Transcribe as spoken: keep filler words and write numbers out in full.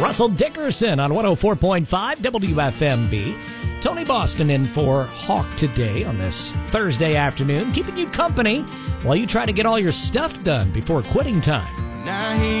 Russell Dickerson on one oh four point five W F M B. Tony Boston in for Hawk today on this Thursday afternoon, keeping you company while you try to get all your stuff done before quitting time. Now he